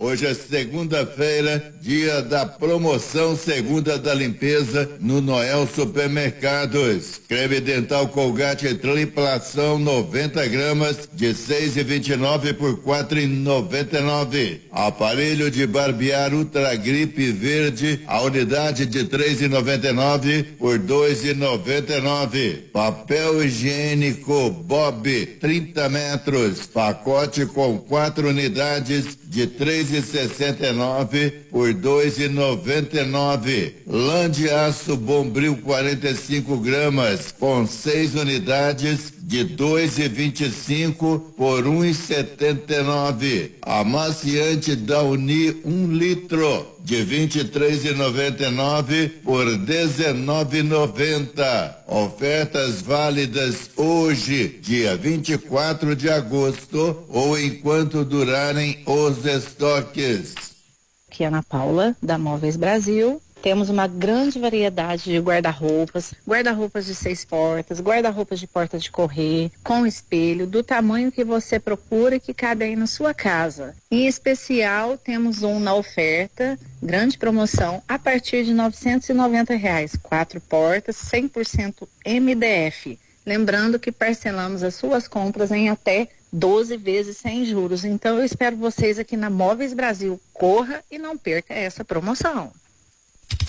Hoje é segunda-feira, dia da promoção Segunda da Limpeza no Noel Supermercados. Creme dental Colgate Triplação 90 gramas de 6,29 por 4,99. Aparelho de barbear Ultra Gripe Verde, a unidade de 3,99 por 2,99. Papel higiênico Bob 30 metros, pacote com 4 unidades de 3,69 por 2,99. Lã de aço Bombril 45 gramas com 6 unidades de 2,25 por 1,79. Amaciante Downy 1 litro de 23,99 por 19,90. Ofertas válidas hoje, dia 24 de agosto, ou enquanto durarem os estoques. Aqui é Ana Paula, da Móveis Brasil. Temos uma grande variedade de guarda-roupas de 6 portas, guarda-roupas de porta de correr, com espelho, do tamanho que você procura e que cabe aí na sua casa. Em especial, temos um na oferta, grande promoção, a partir de R$ 990, 4 portas, 100% MDF. Lembrando que parcelamos as suas compras em até 12 vezes sem juros. Então eu espero vocês aqui na Móveis Brasil. Corra e não perca essa promoção.